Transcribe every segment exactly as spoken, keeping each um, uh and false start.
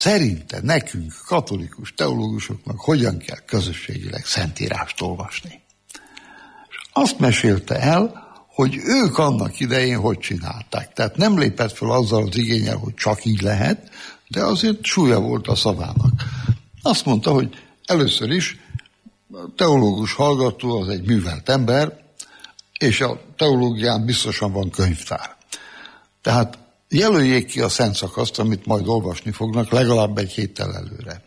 szerinte nekünk, katolikus teológusoknak hogyan kell közösségileg Szentírást olvasni. És azt mesélte el, hogy ők annak idején hogy csinálták. Tehát nem lépett fel azzal az igénnyel, hogy csak így lehet, de azért súlya volt a szavának. Azt mondta, hogy először is a teológus hallgató az egy művelt ember, és a teológián biztosan van könyvtár. Tehát jelöljék ki a szent szakaszt, amit majd olvasni fognak, legalább egy héttel előre.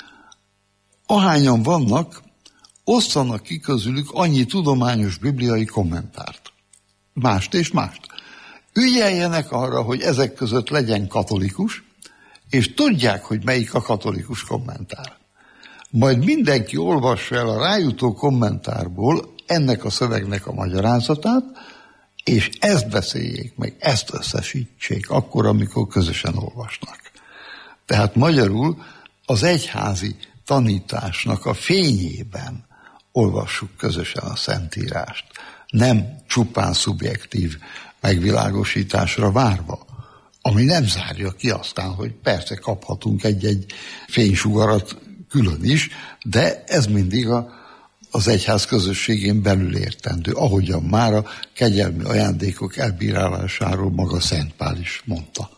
Ahányan vannak, osszanak ki közülük annyi tudományos bibliai kommentárt. Mást és mást. Ügyeljenek arra, hogy ezek között legyen katolikus, és tudják, hogy melyik a katolikus kommentár. Majd mindenki olvassa el a rájutó kommentárból ennek a szövegnek a magyarázatát, és ezt beszéljék meg, ezt összesítsék akkor, amikor közösen olvasnak. Tehát magyarul az egyházi tanításnak a fényében olvassuk közösen a Szentírást, nem csupán szubjektív megvilágosításra várva, ami nem zárja ki aztán, hogy persze kaphatunk egy-egy fénysugarat külön is, de ez mindig a, az egyház közösségén belül értendő, ahogyan már a kegyelmi ajándékok elbírálásáról maga Szent Pál is mondta.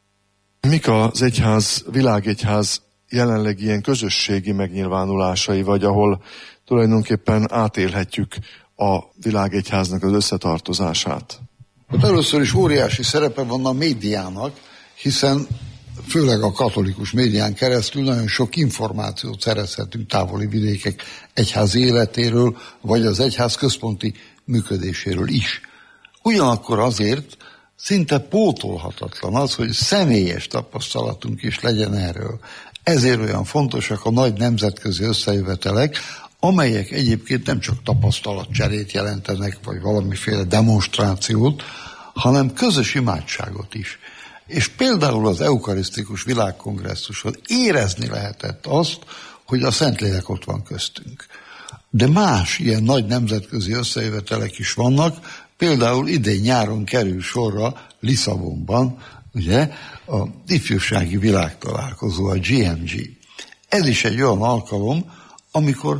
Mik az egyház, világegyház jelenleg ilyen közösségi megnyilvánulásai, vagy ahol tulajdonképpen átélhetjük a világegyháznak az összetartozását? Hát először is óriási szerepe van a médiának, hiszen főleg a katolikus médián keresztül nagyon sok információt szerezhetünk távoli vidékek egyházi életéről, vagy az egyház központi működéséről is. Ugyanakkor azért szinte pótolhatatlan az, hogy személyes tapasztalatunk is legyen erről. Ezért olyan fontosak a nagy nemzetközi összejövetelek, amelyek egyébként nem csak tapasztalatcserét jelentenek, vagy valamiféle demonstrációt, hanem közös imádságot is. És például az eukarisztikus világkongresszuson érezni lehetett azt, hogy a Szentlélek ott van köztünk. De más ilyen nagy nemzetközi összejövetelek is vannak, például idén nyáron kerül sorra Lisszabonban, ugye, a ifjúsági világtalálkozó, a gé em gé. Ez is egy olyan alkalom, amikor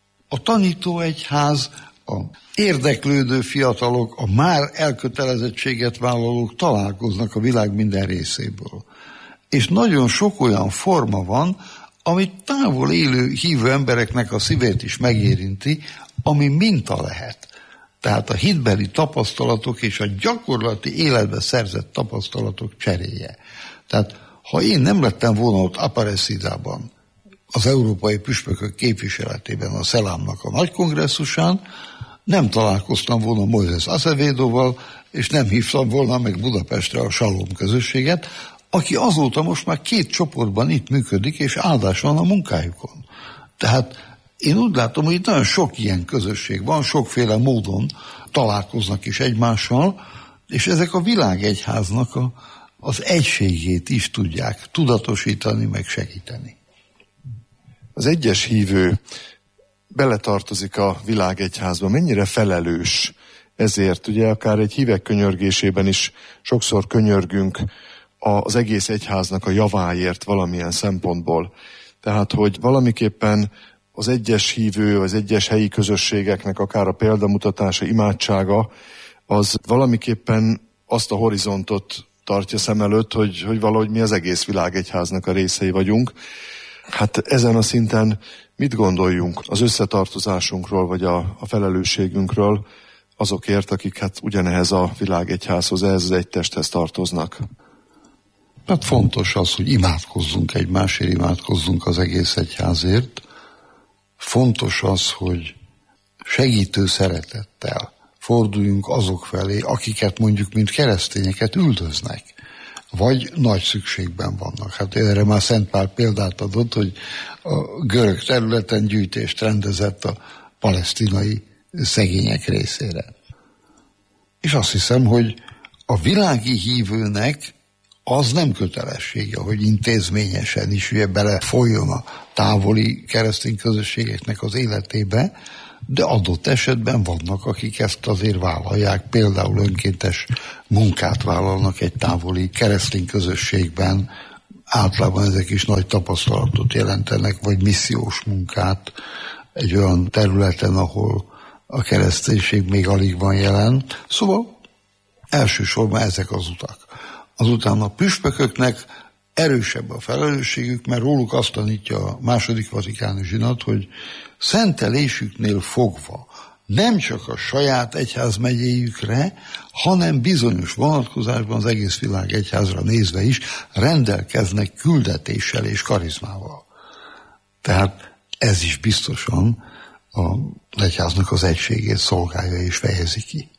a tanítóegyház, a érdeklődő fiatalok, a már elkötelezettséget vállalók találkoznak a világ minden részéből. És nagyon sok olyan forma van, ami távol élő hívő embereknek a szívét is megérinti, ami minta lehet. Tehát a hitbeli tapasztalatok és a gyakorlati életbe szerzett tapasztalatok cseréje. Tehát ha én nem lettem volna ott Aparecidában, az európai püspökök képviseletében a Szelámnak a nagy kongresszusán, nem találkoztam volna Moisés Acevedóval, és nem hívtam volna meg Budapestre a Salom közösséget, aki azóta most már két csoportban itt működik, és áldás van a munkájukon. Tehát én úgy látom, hogy itt nagyon sok ilyen közösség van, sokféle módon találkoznak is egymással, és ezek a világegyháznak a, az egységét is tudják tudatosítani, meg segíteni. Az egyes hívő beletartozik a világegyházba, mennyire felelős ezért? Ugye akár egy hívek könyörgésében is sokszor könyörgünk az egész egyháznak a javáért valamilyen szempontból. Tehát, hogy valamiképpen az egyes hívő, az egyes helyi közösségeknek akár a példamutatása, imádsága, az valamiképpen azt a horizontot tartja szem előtt, hogy, hogy valahogy mi az egész világegyháznak a részei vagyunk. Hát ezen a szinten mit gondoljunk az összetartozásunkról, vagy a, a felelősségünkről azokért, akik hát ugyanehez a világegyházhoz, ehhez az egy testhez tartoznak? Hát fontos az, hogy imádkozzunk egymásért, imádkozzunk az egész egyházért. Fontos az, hogy segítő szeretettel forduljunk azok felé, akiket mondjuk, mint keresztényeket üldöznek, vagy nagy szükségben vannak. Hát erre már Szent Pál példát adott, hogy a görög területen gyűjtést rendezett a palesztinai szegények részére. És azt hiszem, hogy a világi hívőnek az nem kötelessége, hogy intézményesen is ugye belefolyjon a távoli keresztény közösségeknek az életébe, de adott esetben vannak, akik ezt azért vállalják, például önkéntes munkát vállalnak egy távoli keresztény közösségben, általában ezek is nagy tapasztalatot jelentenek, vagy missziós munkát egy olyan területen, ahol a kereszténység még alig van jelen. Szóval elsősorban ezek az utak. Azután a püspököknek erősebb a felelősségük, mert róluk azt tanítja a második vatikáni zsinat, hogy szentelésüknél fogva nem csak a saját egyházmegyéjükre, hanem bizonyos vonatkozásban az egész világ egyházra nézve is rendelkeznek küldetéssel és karizmával. Tehát ez is biztosan a egyháznak az egységét szolgálja és fejezi ki.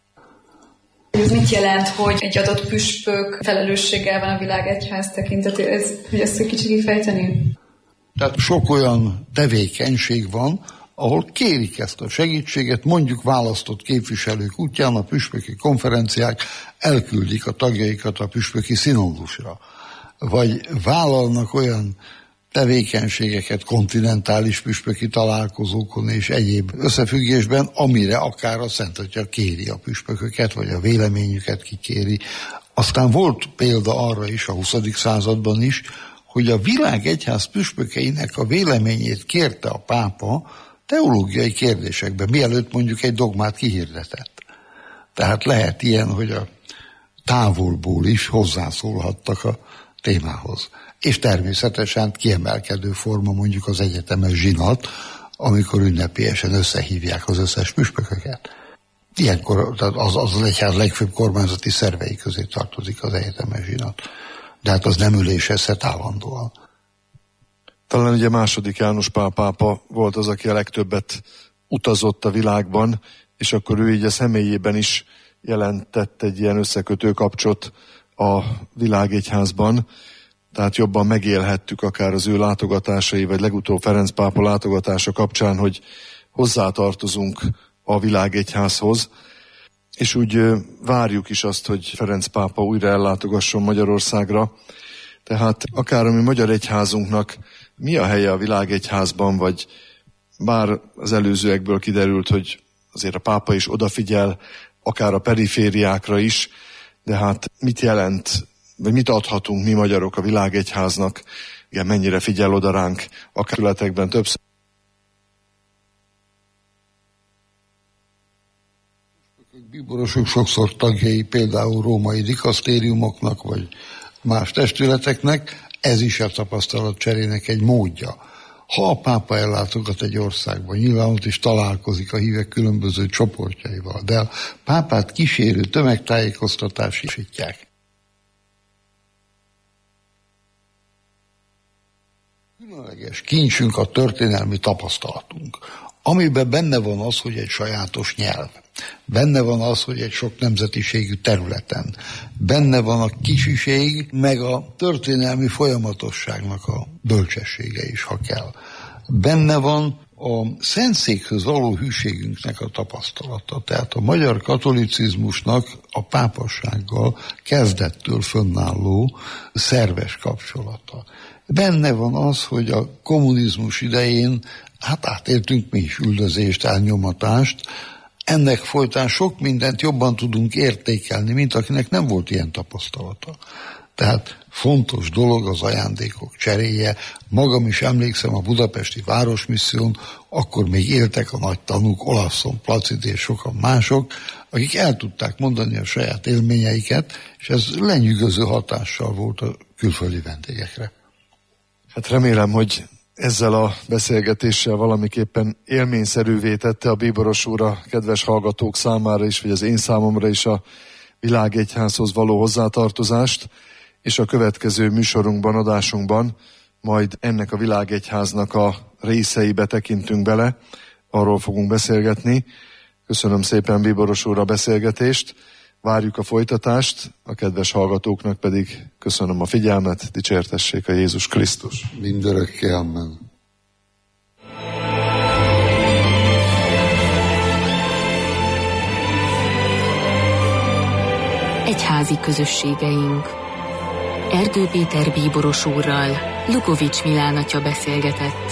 Ez mit jelent, hogy egy adott püspök felelősséggel van a világ egyház tekintetében? Ez, hogy ezt egy kicsit kifejteni? Tehát sok olyan tevékenység van, ahol kérik ezt a segítséget, mondjuk választott képviselők útján a püspöki konferenciák elküldik a tagjaikat a püspöki szinodusra, vagy vállalnak olyan tevékenységeket kontinentális püspöki találkozókon és egyéb összefüggésben, amire akár a Szent Atya kéri a püspököket, vagy a véleményüket kikéri. Aztán volt példa arra is a huszadik században is, hogy a világ egyház püspökeinek a véleményét kérte a pápa teológiai kérdésekben, mielőtt mondjuk egy dogmát kihirdetett. Tehát lehet ilyen, hogy a távolból is hozzászólhattak a témához. És természetesen kiemelkedő forma mondjuk az egyetemes zsinat, amikor ünnepélyesen összehívják az összes püspököket. Ilyenkor az, az az egyház legfőbb kormányzati szervei közé tartozik az egyetemes zsinat. De hát az nem ülésezhet állandóan. Talán ugye második János Pál pápa volt az, aki a legtöbbet utazott a világban, és akkor ő így a személyében is jelentett egy ilyen összekötő kapcsot a világegyházban, tehát jobban megélhettük akár az ő látogatásai, vagy legutóbb Ferenc pápa látogatása kapcsán, hogy hozzátartozunk a világegyházhoz, és úgy várjuk is azt, hogy Ferenc pápa újra ellátogasson Magyarországra. Tehát akár a mi magyar egyházunknak mi a helye a világegyházban, vagy bár az előzőekből kiderült, hogy azért a pápa is odafigyel, akár a perifériákra is, de hát mit jelent, vagy mit adhatunk mi magyarok a világegyháznak, igen, mennyire figyel oda ránk, akár területekben többször. Bíborosok sokszor tagjai például római dikasztériumoknak, vagy más testületeknek, ez is a tapasztalat cserének egy módja. Ha a pápa ellátogat egy országba, nyilván ott is találkozik a hívek különböző csoportjaival, de a pápát kísérő tömegtájékoztatás isítják. Különleges kincsünk a történelmi tapasztalatunk, amiben benne van az, hogy egy sajátos nyelv. Benne van az, hogy egy sok nemzetiségű területen. Benne van a kisiség, meg a történelmi folyamatosságnak a bölcsessége is, ha kell. Benne van a Szentszékhöz való hűségünknek a tapasztalata. Tehát a magyar katolicizmusnak a pápassággal kezdettől fönnálló szerves kapcsolata. Benne van az, hogy a kommunizmus idején hát átéltünk mi is üldözést, elnyomatást, ennek folytán sok mindent jobban tudunk értékelni, mint akinek nem volt ilyen tapasztalata. Tehát fontos dolog az ajándékok cseréje. Magam is emlékszem a budapesti városmisszión, akkor még éltek a nagy tanúk, Olavszon, Placid és sokan mások, akik el tudták mondani a saját élményeiket, és ez lenyűgöző hatással volt a külföldi vendégekre. Hát remélem, hogy ezzel a beszélgetéssel valamiképpen élményszerűvé tette a Bíboros úr a kedves hallgatók számára is, vagy az én számomra is a világegyházhoz való hozzátartozást, és a következő műsorunkban, adásunkban majd ennek a világegyháznak a részeibe tekintünk bele, arról fogunk beszélgetni. Köszönöm szépen Bíboros úr a beszélgetést, várjuk a folytatást, a kedves hallgatóknak pedig köszönöm a figyelmet, dicsértessék a Jézus Krisztus. Mindörökké, amen. Egyházi közösségeink. Erdő Péter bíboros úrral Lukovics Milán atya beszélgetett.